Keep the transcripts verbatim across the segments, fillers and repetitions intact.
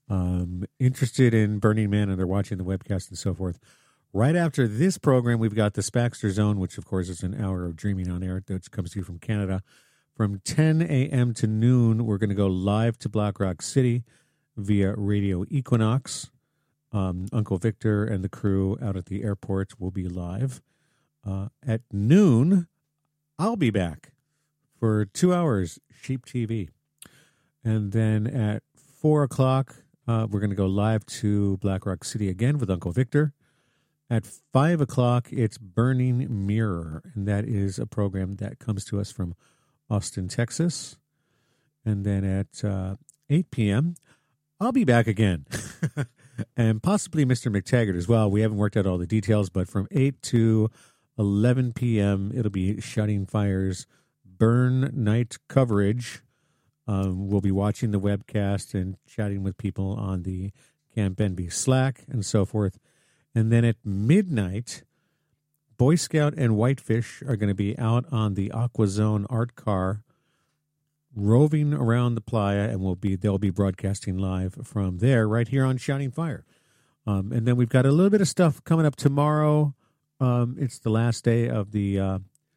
um, interested in Burning Man and they're watching the webcast and so forth. Right after this program, we've got the Spaxter Zone, which, of course, is an hour of Dreaming on Air that comes to you from Canada. From ten a.m. to noon, we're going to go live to Black Rock City via Radio Equinox. Um, Uncle Victor and the crew out at the airport will be live. Uh, at noon, I'll be back for two hours, Sheep T V. And then at four o'clock, uh, we're going to go live to Black Rock City again with Uncle Victor. At five o'clock, it's Burning Mirror, and that is a program that comes to us from Austin, Texas. And then at uh, eight p.m., I'll be back again. And possibly Mister McTaggart as well. We haven't worked out all the details, but from eight to eleven p.m., it'll be Shutting Fire's Burn Night coverage. Um, we'll be watching the webcast and chatting with people on the Camp Envy Slack and so forth. And then at midnight, Boy Scout and Whitefish are going to be out on the Aqua Zone art car, roving around the playa, and we'll be they'll be broadcasting live from there right here on Shouting Fire. Um, and then we've got a little bit of stuff coming up tomorrow. Um, it's the last day of the uh,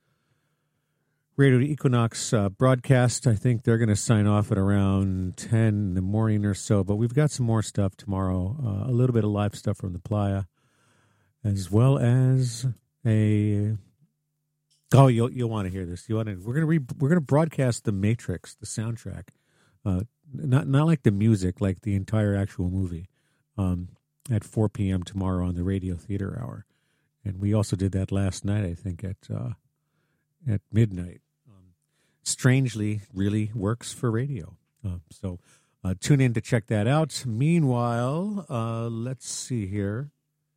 Radio Equinox uh, broadcast. I think they're going to sign off at around ten in the morning or so, but we've got some more stuff tomorrow, uh, a little bit of live stuff from the playa, as well as a... Oh, you'll you'll want to hear this. You want to? We're gonna re, we're gonna broadcast The Matrix, the soundtrack, uh, not not like the music, like the entire actual movie, um, at four p.m. tomorrow on the Radio Theater Hour, and we also did that last night. I think at uh, at midnight. Um, strangely, really works for radio. Uh, so uh, tune in to check that out. Meanwhile, uh, let's see here.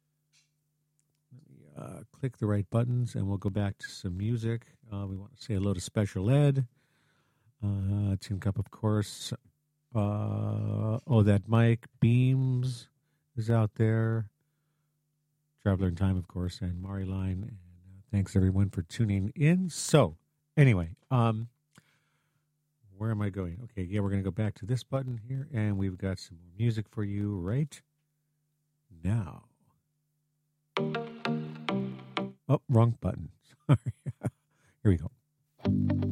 Uh, click the right buttons, and we'll go back to some music. Uh, we want to say hello to Special Ed. Uh, Tin Cup, of course. Uh, oh, that Mike Beams is out there. Traveler in Time, of course, and Mari Line. And uh, thanks, everyone, for tuning in. So, anyway, um, where am I going? Okay, yeah, we're going to go back to this button here, and we've got some more music for you right now. Oh, wrong button. Sorry. Here we go.